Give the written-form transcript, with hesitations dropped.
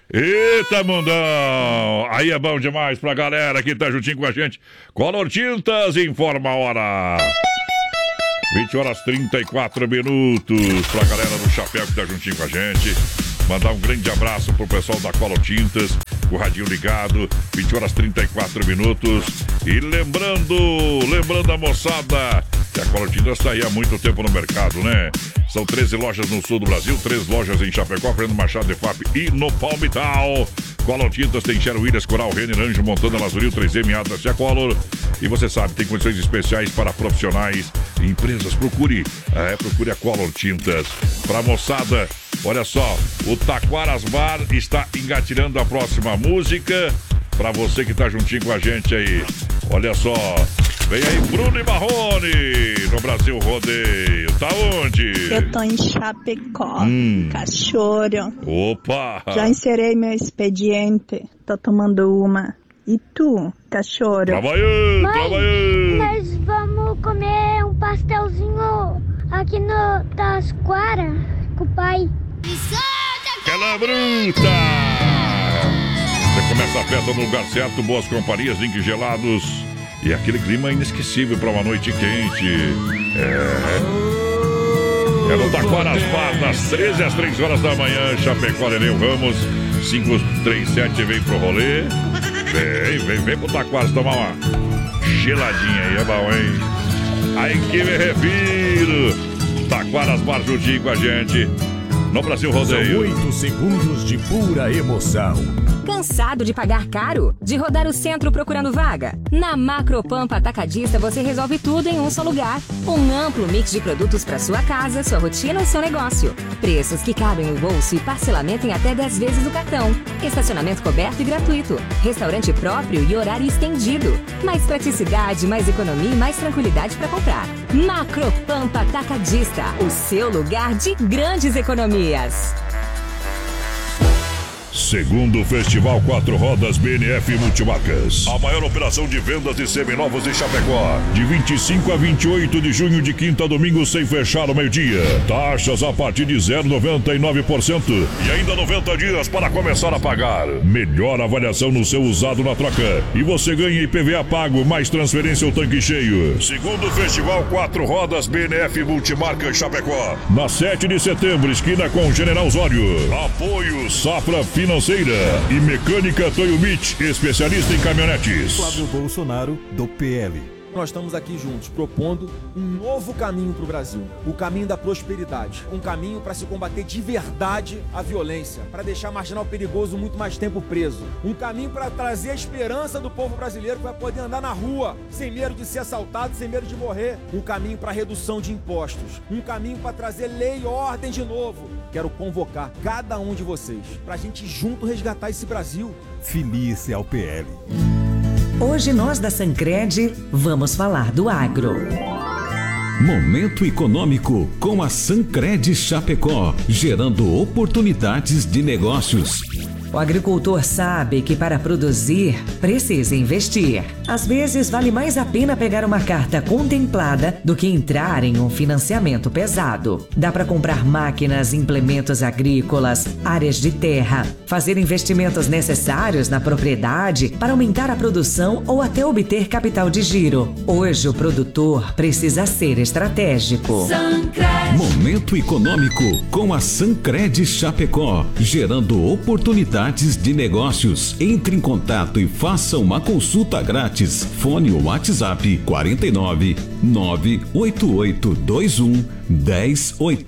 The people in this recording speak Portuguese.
Eita, mundão! Aí é bom demais pra galera que tá juntinho com a gente. Color Tintas informa a hora. 20 horas 34 minutos pra galera do Chapéu que tá juntinho com a gente. Mandar um grande abraço pro pessoal da Color Tintas, o radinho ligado, 20 horas 34 minutos. E lembrando a moçada que a Color Tintas tá aí há muito tempo no mercado, né? São 13 lojas no sul do Brasil, 3 lojas em Chapecó, Fernando Machado, EFAP e no Palmital. Color Tintas tem Cheryl Williams, Coral, Renner, Anjo, Montana, Lazuril, 3M, Atlas e a Color. E você sabe, tem condições especiais para profissionais e empresas. Procure a Color Tintas. Pra moçada, olha só, o Taquaras Bar está engatilhando a próxima música. Pra você que tá juntinho com a gente aí. Olha só, vem aí Bruno e Marrone no Brasil Rodeio. Tá onde? Eu tô em Chapecó, Cachorro. Opa! Já encerrei meu expediente. Tô tomando uma. E tu, cachorro? Trabalhando! Nós vamos comer um pastelzinho aqui no Tasquara com o pai. Aquela bruta! Você começa a festa no lugar certo, boas companhias, drinks gelados e aquele clima inesquecível para uma noite quente. É no Taquaras Bar, das 13 às 3 horas da manhã, Chapecó, Nereu Ramos, 537, vem pro rolê. Vem pro Taquaras tomar uma geladinha aí, é bom, hein? Aí que me refiro. Taquaras Bar juntinho com a gente no Brasil Rodeio. São 8 segundos de pura emoção. Cansado de pagar caro? De rodar o centro procurando vaga? Na Macropampa Atacadista você resolve tudo em um só lugar. Um amplo mix de produtos para sua casa, sua rotina ou seu negócio. Preços que cabem no bolso e parcelamento em até 10 vezes o cartão. Estacionamento coberto e gratuito. Restaurante próprio e horário estendido. Mais praticidade, mais economia e mais tranquilidade para comprar. Macropampa Atacadista, o seu lugar de grandes economias. Segundo Festival 4 Rodas BNF Multimarcas. A maior operação de vendas de seminovos em Chapecó. De 25 a 28 de junho, de quinta a domingo, sem fechar ao meio-dia. Taxas a partir de 0,99%. E ainda 90 dias para começar a pagar. Melhor avaliação no seu usado na troca. E você ganha IPVA pago, mais transferência ao tanque cheio. Segundo Festival 4 Rodas BNF Multimarcas Chapecó. Na 7 de setembro, esquina com General Osório. Apoio Safra Financeira e Mecânica Toyomich, especialista em caminhonetes. Flávio Bolsonaro, do PL. Nós estamos aqui juntos, propondo um novo caminho para o Brasil. O caminho da prosperidade. Um caminho para se combater de verdade a violência. Para deixar marginal perigoso muito mais tempo preso. Um caminho para trazer a esperança do povo brasileiro que vai poder andar na rua, sem medo de ser assaltado, sem medo de morrer. Um caminho para redução de impostos. Um caminho para trazer lei e ordem de novo. Quero convocar cada um de vocês para a gente junto resgatar esse Brasil. Filice ao PL. Hoje nós da Sancred vamos falar do agro. Momento econômico com a Sancred Chapecó, gerando oportunidades de negócios. O agricultor sabe que para produzir precisa investir. Às vezes vale mais a pena pegar uma carta contemplada do que entrar em um financiamento pesado. Dá para comprar máquinas, implementos agrícolas, áreas de terra, fazer investimentos necessários na propriedade para aumentar a produção ou até obter capital de giro. Hoje o produtor precisa ser estratégico. Sancred. Momento econômico com a Sancred Chapecó, gerando oportunidades de negócios. Entre em contato e faça uma consulta grátis. Fone ou WhatsApp 49 98821 1080.